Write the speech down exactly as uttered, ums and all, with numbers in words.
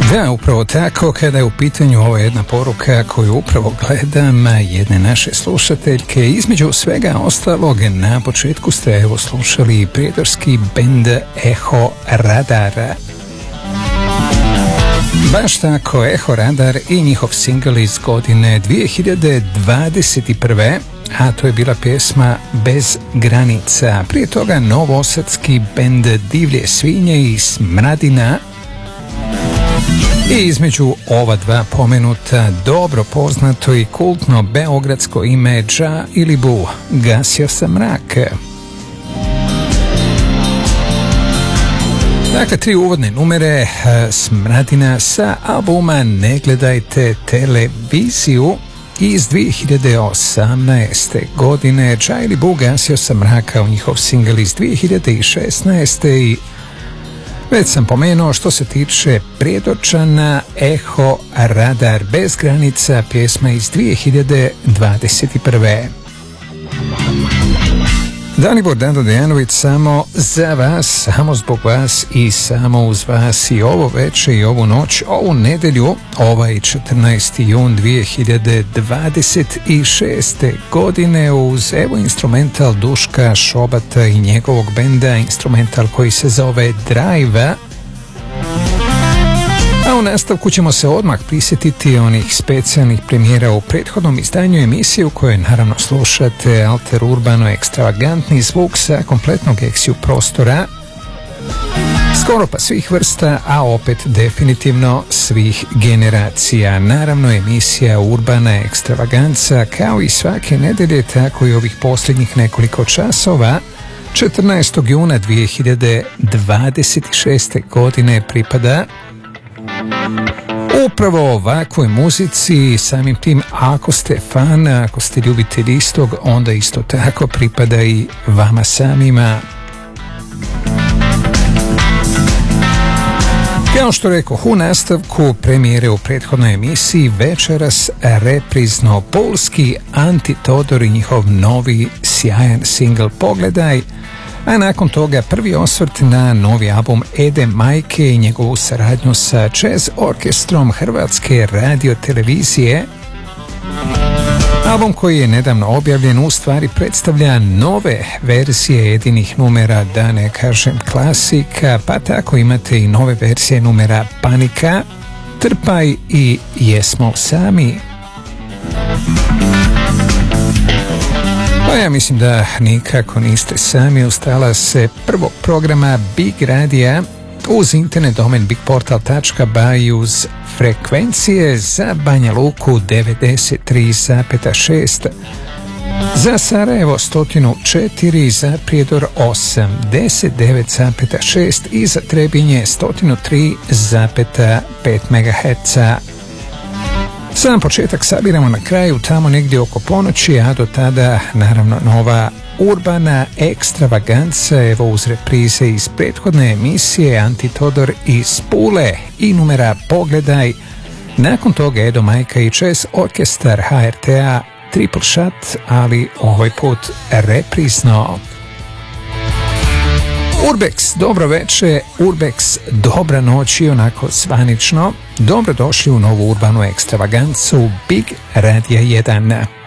Da, upravo tako, kada je u pitanju ova jedna poruka koju upravo gledam, jedne naše slušateljke, između svega ostalog, na početku ste evo slušali prijetorski bend Eho Radar. Baš tako, Eho Radar i njihov singl iz godine dvije hiljade dvadeset prve. A to je bila pjesma Bez granica. Prije toga novosadski bend Divlje svinje i Smradina. I između ova dva pomenuta dobro poznato i kultno beogradsko ime Dža ili Bu, Gasio sam mrak. Dakle, tri uvodne numere Smradina sa albuma Ne gledajte televiziju iz dvije hiljade osamnaeste. godine. Dža ili Bu, Gasio sam mraka, u njihov singl iz dvije hiljade šesnaeste. i već sam pomenuo što se tiče Prijedorčana, Eho Radar Bez granica, pjesma iz dvije hiljade dvadeset prve. Dalibor Dado Dejanović samo za vas, samo zbog vas i samo uz vas i ovo večer i ovu noć, ovu nedelju, ovaj četrnaesti jun dvije hiljade dvadeset šeste. godine uz evo instrumental Duška Šobata i njegovog benda, instrumental koji se zove Drive. A u nastavku ćemo se odmah prisjetiti onih specijalnih premijera u prethodnom izdanju emisije u kojoj naravno slušate alter urbano ekstravagantni zvuk sa kompletnog eksiju prostora, skoro pa svih vrsta, a opet definitivno svih generacija. Naravno emisija Urbana ekstravaganca kao i svake nedelje, tako i ovih posljednjih nekoliko časova. četrnaestog juna dvije hiljade dvadeset šeste. godine pripada upravo ovakvoj muzici. Samim tim, ako ste fan, ako ste ljubitelj istog, onda isto tako pripada i vama samima. Kao što rekoh u nastavku premijere u prethodnoj emisiji, večeras reprizno polski Antitodor i njihov novi sjajan singl Pogledaj, a nakon toga prvi osvrt na novi album Ede Majke i njegovu saradnju sa jazz orkestrom Hrvatske radiotelevizije. Album koji je nedavno objavljen u stvari predstavlja nove verzije jedinih numera, da ne kažem klasika, pa tako imate i nove verzije numera Panika, Trpaj i Jesmo sami. Pa ja mislim da nikako niste sami. Ustala se prvog programa Big Radija uz internet domen bigportal tačka by uz frekvencije za Banja Luku devedeset tri zarez šest, za Sarajevo sto četiri, za Prijedor osamdeset devet zarez šest i za Trebinje sto tri zarez pet megaherca. Sam početak sabiramo na kraju tamo negdje oko ponoći, a do tada naravno nova urbana ekstravaganca, evo uz reprize iz prethodne emisije Antitodor iz Pule i numera Pogledaj. Nakon toga Edo Majka i jazz orkestar H R T A Triple Shot, ali ovaj put reprizno. Urbex, dobro veče, Urbex, dobra noć i onako zvanično. Dobrodošli u novu urbanu ekstravagancu Big Radija jedan.